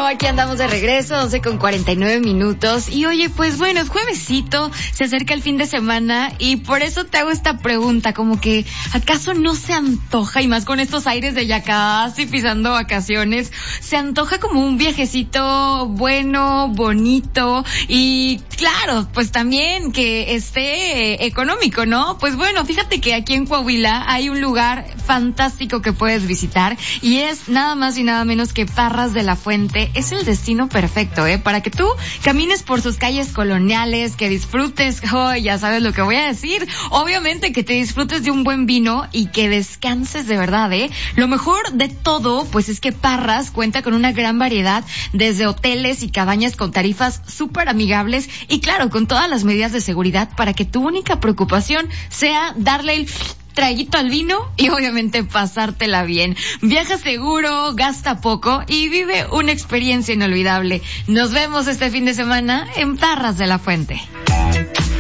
Bueno, aquí andamos de regreso, 11:49. Y oye, pues bueno, es juevesito, se acerca el fin de semana y por eso te hago esta pregunta, como que, ¿acaso no se antoja, y más con estos aires de ya casi pisando vacaciones, se antoja como un viajecito bueno, bonito y claro, pues también que esté económico, ¿no? Pues bueno, fíjate que aquí en Coahuila hay un lugar fantástico que puedes visitar y es nada más y nada menos que Parras de la Fuente. Es el destino perfecto, para que tú camines por sus calles coloniales, que disfrutes, ya sabes lo que voy a decir, obviamente que te disfrutes de un buen vino y que descanses de verdad, Lo mejor de todo, pues es que Parras cuenta con una gran variedad, desde hoteles y cabañas con tarifas súper amigables y claro, con todas las medidas de seguridad para que tu única preocupación sea darle el traguito al vino y obviamente pasártela bien. Viaja seguro, gasta poco y vive una experiencia inolvidable. Nos vemos este fin de semana en Parras de la Fuente.